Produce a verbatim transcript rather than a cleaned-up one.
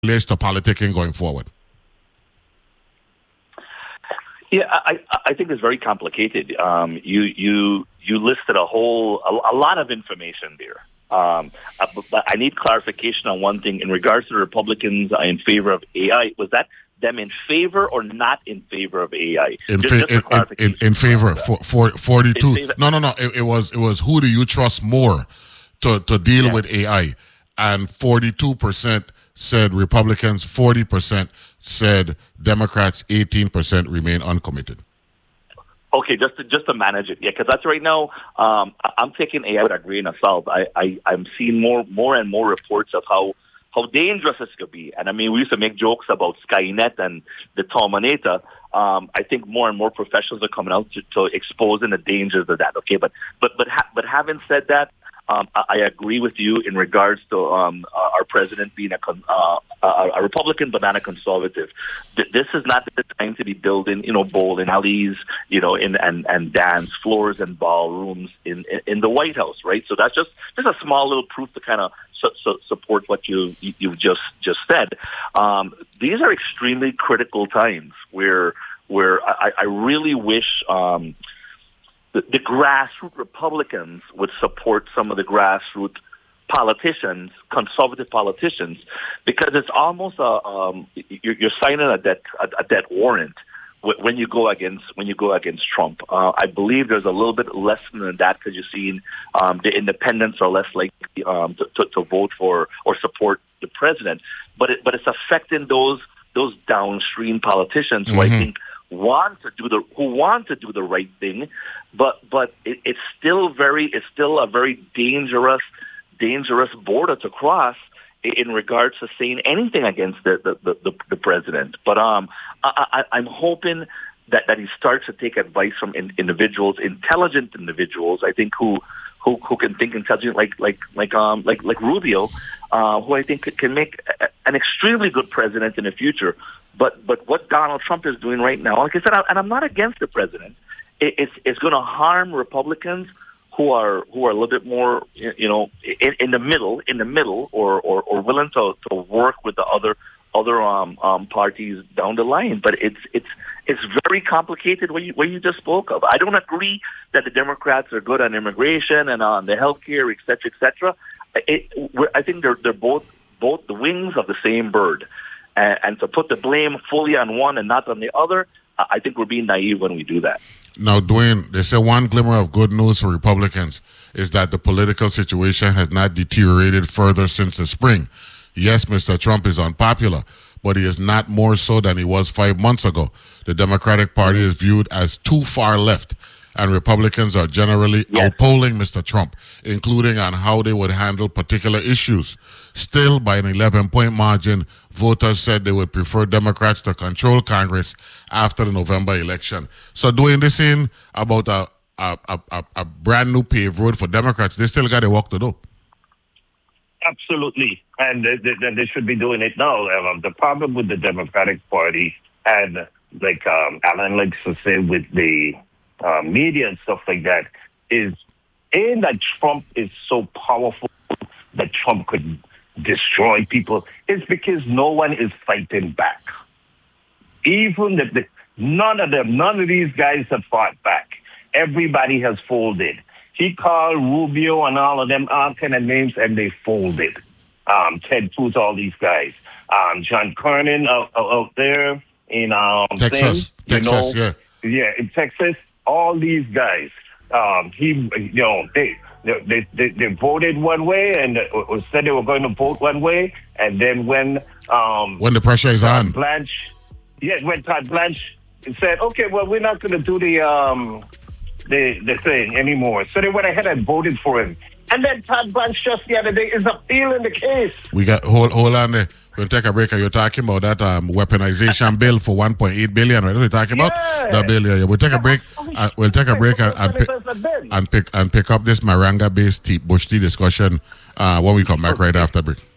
relates to politicking going forward? Yeah, I, I think it's very complicated. Um, you you you listed a whole a, a lot of information there. Um, but I need clarification on one thing in regards to the Republicans in favor of A I. Was that them in favor or not in favor of A I? In, fa- in, in, in favor, for, for, forty-two. In favor. No, no, no. It, it was it was who do you trust more to to deal yeah. with A I? And forty-two percent said Republicans, forty percent said Democrats, eighteen percent remain uncommitted. Okay, just to, just to manage it, yeah, because that's right now. Um, I'm taking A I with a grain of salt. I, I I'm seeing more more and more reports of how how dangerous this could be. And I mean, we used to make jokes about Skynet and the Terminator. Um, I think more and more professionals are coming out to, to exposing the dangers of that. Okay, but but but ha- but having said that. Um, I, I agree with you in regards to um, our president being a, con- uh, a, a Republican but not a conservative. Th- this is not the time to be building, you know, bowling alleys, you know, in, and, and dance floors and ballrooms in, in, in the White House, right? So that's just just a small little proof to kind of su- su- support what you, you you've just just said. Um, these are extremely critical times where where I, I really wish. Um, The, the grassroots Republicans would support some of the grassroots politicians, conservative politicians, because it's almost a um, you're, you're signing a debt a, a debt warrant when you go against when you go against Trump. Uh, I believe there's a little bit less than that because you're seeing um, the independents are less likely um, to, to, to vote for or support the president, but it, but it's affecting those those downstream politicians who mm-hmm. I think. want to do the who want to do the right thing, but but it, it's still very it's still a very dangerous dangerous border to cross in regards to saying anything against the the, the, the president. But um, I, I, I'm hoping that, that he starts to take advice from in, individuals, intelligent individuals. I think who who who can think intelligent, like like like um like like Rubio, uh, who I think can make a, an extremely good president in the future. But but what Donald Trump is doing right now, like I said, I, and I'm not against the president. It, it's it's going to harm Republicans who are who are a little bit more, you know, in, in the middle, in the middle, or or, or willing to, to work with the other other um, um, parties down the line. But it's it's it's very complicated. What you what you just spoke of. I don't agree that the Democrats are good on immigration and on the health care, et cetera, et cetera. It, I think they're they're both both the wings of the same bird. And, and to put the blame fully on one and not on the other, I think we're being naive when we do that. Now, Dwayne, they say one glimmer of good news for Republicans is that the political situation has not deteriorated further since the spring. Yes, Mister Trump is unpopular, but he is not more so than he was five months ago. The Democratic Party is viewed as too far left, and Republicans are generally yes. outpolling Mister Trump, including on how they would handle particular issues. Still, by an eleven-point margin, voters said they would prefer Democrats to control Congress after the November election. So doing this in about a, a, a, a brand new paved road for Democrats, they still got a walk to do. Absolutely, and they, they, they should be doing it now. Um, the problem with the Democratic Party, and like um, Alan likes to say with the Uh, media and stuff like that, is in that Trump is so powerful that Trump could destroy people. It's because no one is fighting back. Even the, the none of them, none of these guys have fought back. Everybody has folded. He called Rubio and all of them all kind of names, and they folded. Um, Ted Cruz, all these guys. Um, John Cornyn out, out there in um, Texas, thing, Texas, know, yeah, yeah, in Texas. All these guys, um, he, you know, they, they they they voted one way and uh, said they were going to vote one way, and then when um, when the pressure is on, Blanche, yeah, when Todd Blanche said, okay, well, we're not going to do the um the the thing anymore, so they went ahead and voted for him, and then Todd Blanche just the other day is appealing the case. We got hold hold on there. We'll take a break. You're talking about that um, weaponization bill for one point eight billion dollars, right? We're talking about yeah. the bill. Yeah, we'll take a break. Uh, we'll take a break and, and, pick, and pick and pick up this Maranga-based tea, bush tea discussion uh, when we come back right after break.